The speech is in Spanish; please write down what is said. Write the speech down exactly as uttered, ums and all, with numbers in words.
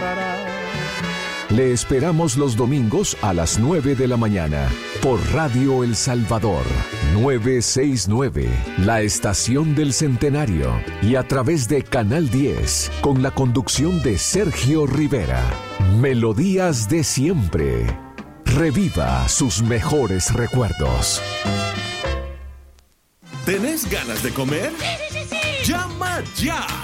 Le esperamos los domingos a las nueve de la mañana por Radio El Salvador novecientos sesenta y nueve, la estación del centenario, y a través de Canal diez con la conducción de Sergio Rivera. Melodías de siempre. Reviva sus mejores recuerdos. ¿Tenés ganas de comer? Sí, sí, sí, sí. ¡Llama ya!